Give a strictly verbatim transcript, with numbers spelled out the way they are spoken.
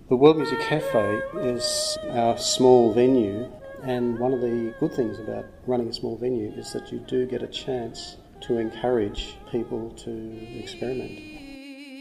The World Music Cafe is our small venue, and one of the good things about running a small venue is that you do get a chance to encourage people to experiment.